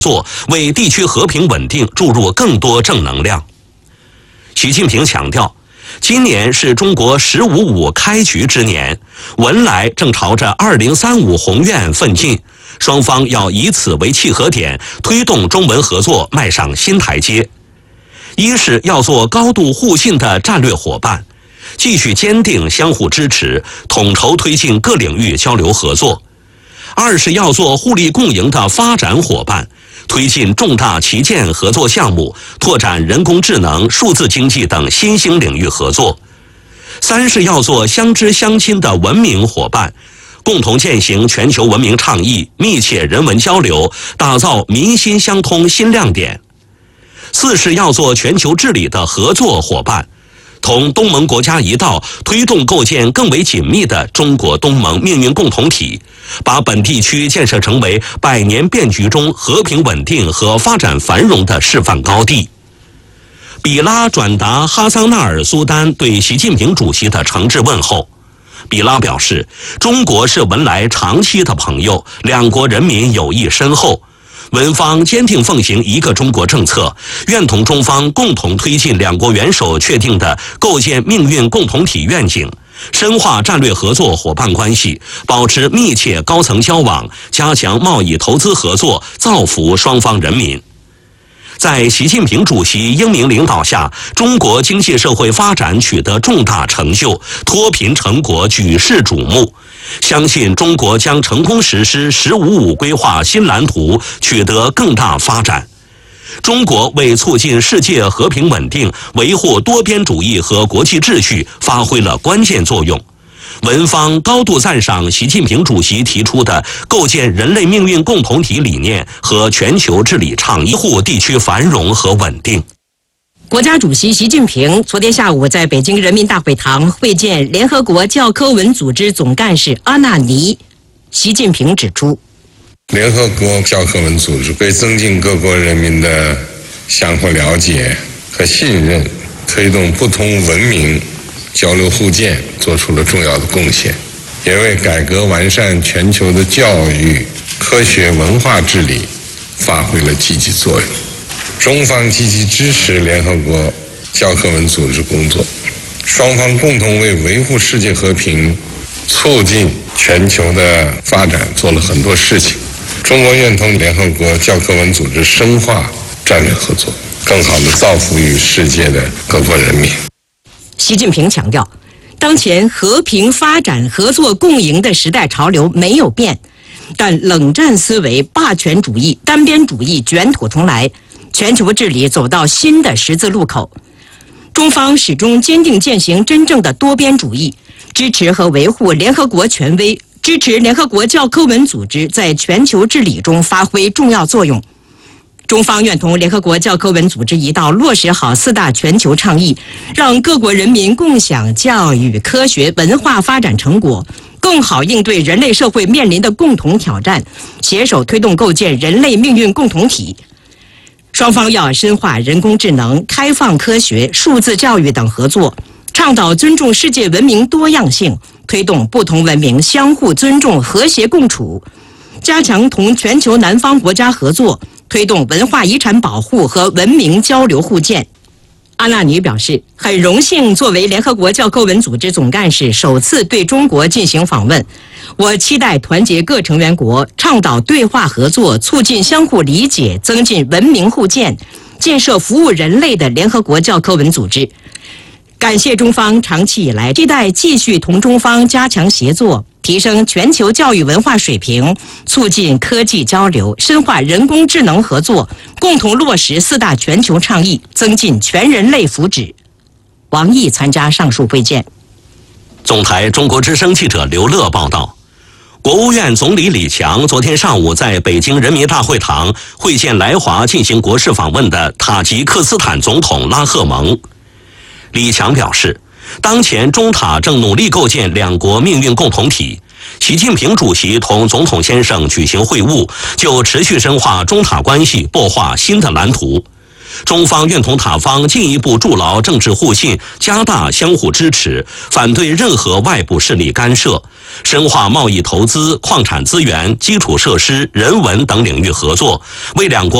作，为地区和平稳定注入更多正能量。习近平强调，今年是中国“15+5”开局之年，文莱正朝着2035宏愿奋进，双方要以此为契合点，推动中文合作迈上新台阶。一是要做高度互信的战略伙伴，继续坚定相互支持，统筹推进各领域交流合作；二是要做互利共赢的发展伙伴，推进重大旗舰合作项目，拓展人工智能、数字经济等新兴领域合作；三是要做相知相亲的文明伙伴，共同践行全球文明倡议，密切人文交流，打造民心相通新亮点；四是要做全球治理的合作伙伴，同东盟国家一道，推动构建更为紧密的中国东盟命运共同体，把本地区建设成为百年变局中和平稳定和发展繁荣的示范高地。比拉转达哈桑纳尔苏丹对习近平主席的诚挚问候。比拉表示，中国是文莱长期的朋友，两国人民友谊深厚。文方坚定奉行一个中国政策，愿同中方共同推进两国元首确定的构建命运共同体愿景，深化战略合作伙伴关系，保持密切高层交往，加强贸易投资合作，造福双方人民。在习近平主席英明领导下，中国经济社会发展取得重大成就，脱贫成果举世瞩目。相信中国将成功实施“15+5”规划新蓝图，取得更大发展。中国为促进世界和平稳定、维护多边主义和国际秩序发挥了关键作用。文方高度赞赏习近平主席提出的构建人类命运共同体理念和全球治理倡议，维护地区繁荣和稳定。 国家主席习近平昨天下午在北京人民大会堂会见联合国教科文组织总干事阿纳尼。习近平指出， 联合国教科文组织为增进各国人民的相互了解和信任，推动不同文明交流互鉴做出了重要的贡献，也为改革完善全球的教育、科学、文化治理发挥了积极作用。中方积极支持联合国教科文组织工作，双方共同为维护世界和平、促进全球的发展做了很多事情。中国愿同联合国教科文组织深化战略合作，更好地造福于世界的各国人民。 习近平强调，当前和平发展、合作共赢的时代潮流没有变，但冷战思维、霸权主义、单边主义卷土重来，全球治理走到新的十字路口。中方始终坚定践行真正的多边主义，支持和维护联合国权威，支持联合国教科文组织在全球治理中发挥重要作用。中方愿同联合国教科文组织一道落实好4大全球倡议，让各国人民共享教育、科学、文化发展成果，更好应对人类社会面临的共同挑战，携手推动构建人类命运共同体。双方要深化人工智能、开放科学、数字教育等合作，倡导尊重世界文明多样性，推动不同文明相互尊重、和谐共处，加强同全球南方国家合作，推动文化遗产保护和文明交流互鉴。阿纳尼表示，很荣幸作为联合国教科文组织总干事首次对中国进行访问，我期待团结各成员国，倡导对话合作，促进相互理解，增进文明互鉴，建设服务人类的联合国教科文组织。感谢中方长期以来，期待继续同中方加强协作，提升全球教育文化水平，促进科技交流，深化人工智能合作，共同落实4大全球倡议，增进全人类福祉。王毅参加上述会见。 总台中国之声记者刘乐报道，国务院总理李强昨天上午在北京人民大会堂会见来华进行国事访问的塔吉克斯坦总统拉赫蒙。李强表示，当前中塔正努力构建两国命运共同体。习近平主席同总统先生举行会晤，就持续深化中塔关系擘画新的蓝图。 中方愿同塔方进一步筑牢政治互信，加大相互支持，反对任何外部势力干涉，深化贸易投资、矿产资源、基础设施、人文等领域合作，为两国